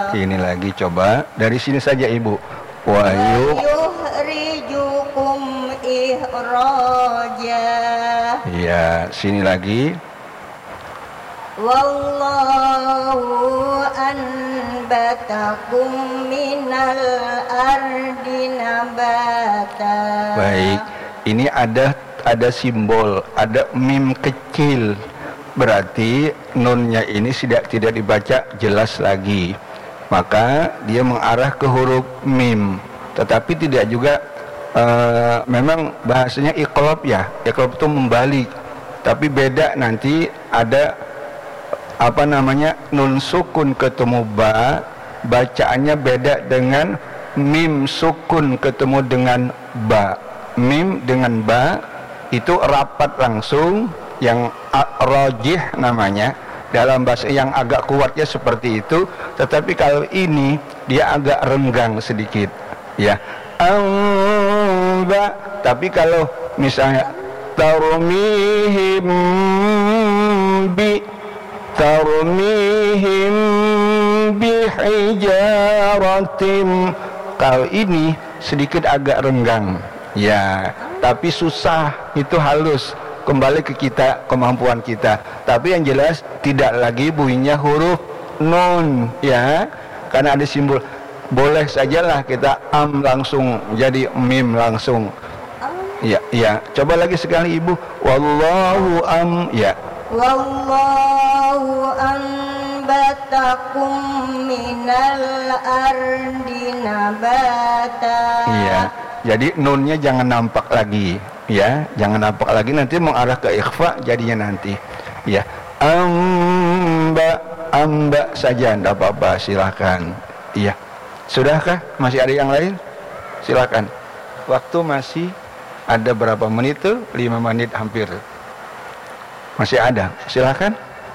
Ini lagi coba dari sini saja Ibu. Wa yuhrijukum ihraja. Ya, sini lagi. Wallahu anbatakum minal ardi nabata. Baik, ini ada simbol, ada mim kecil. Berarti nunnya ini tidak dibaca jelas lagi. Maka dia mengarah ke huruf mim. Tetapi tidak juga memang bahasanya iqlab ya. Iqlab itu membalik. Tapi beda nanti ada nun sukun ketemu ba, bacaannya beda dengan mim sukun ketemu dengan ba. Mim dengan ba itu rapat langsung, yang rajih namanya. Dalam bahasa yang agak kuatnya seperti itu. Tetapi kalau ini dia agak renggang sedikit ya, amba. Tapi kalau misalnya tarmihim bihijaratim, kalau ini sedikit agak renggang ya, tapi susah, itu halus, kembali ke kita, kemampuan kita. Tapi yang jelas tidak lagi bunyinya huruf nun ya, karena ada simbol. Boleh sajalah kita langsung jadi mim langsung ya. Coba lagi sekali Ibu. Wallahu ya. Wallahu anbatakum minal ardi nabata. Iya. Jadi nunnya jangan nampak lagi ya, jangan nampak lagi, nanti mengarah ke ikhfa jadinya nanti. Ya. Amba saja, enggak apa-apa, silakan. Iya. Sudahkah? Masih ada yang lain? Silakan. Waktu masih ada berapa menit tuh? 5 menit hampir. Masih ada, silakan.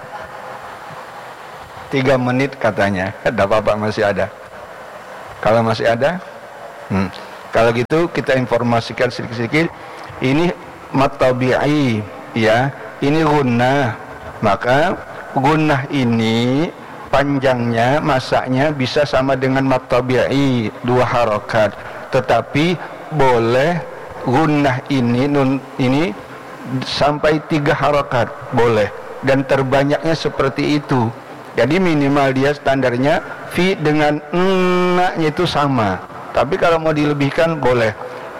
3 menit katanya. Enggak apa-apa, masih ada. Kalau masih ada, kalau gitu kita informasikan sedikit-sedikit. Ini mat tabi'i ya, ini gunnah. Maka gunnah ini panjangnya, masanya bisa sama dengan mat tabi'i, 2 harokat. Tetapi boleh gunnah ini, nun ini sampai 3 harokat boleh, dan terbanyaknya seperti itu. Jadi minimal dia standarnya fi dengan na-nya itu sama. Tapi kalau mau dilebihkan boleh.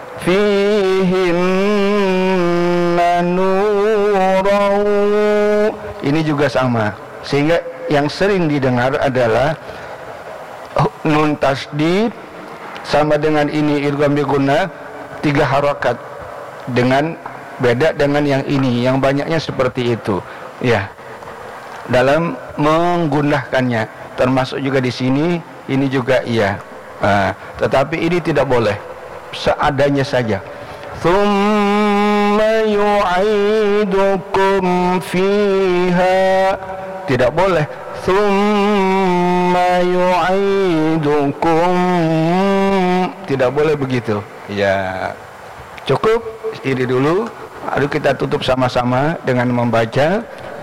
Fihinna nurau, ini juga sama. Sehingga yang sering didengar adalah nun tasdid sama dengan ini idgham bi gunnah 3 harakat, dengan beda dengan yang ini yang banyaknya seperti itu ya, dalam menggunakannya. Termasuk juga di sini, ini juga iya. Tetapi ini tidak boleh, seadanya saja. Tsumma yu'idukum fiha, tidak boleh. Tsumma yu'idukum, tidak boleh begitu ya. Cukup ini dulu. Lalu kita tutup sama-sama dengan membaca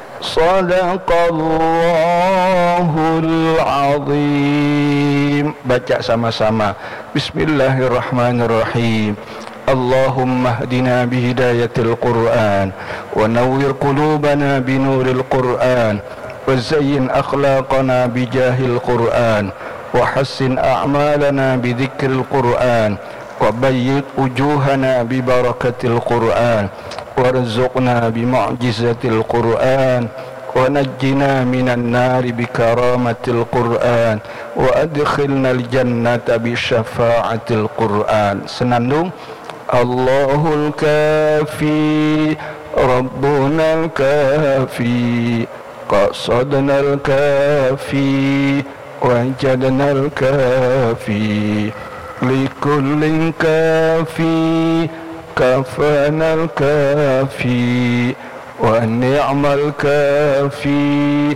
Shadaqallahul azim. Baca sama-sama. Bismillahirrahmanirrahim. Allahumma hdina bihidayatil Qur'an wa nawwir qulubana binuril Qur'an wa zayyin akhlaqana bijahil Qur'an wa hassin a'malana bidzikril Qur'an wa bayyid wujuhana bibarakatil Qur'an warzuqna bimu'jizatil Qur'an wa najjina minan nari bikaramatil Qur'an wa adkhilnal jannata bisyafa'atil Qur'an. Senandung. Allahul kafi Rabbunal kafi qasadnal kafi wajadnal kafi likullin kafi kafanal kafi wa ni'mal kafi.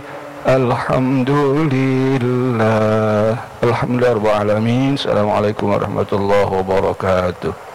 Alhamdulillah. Alhamdulillah rabbil alamin. Assalamualaikum warahmatullahi wabarakatuh.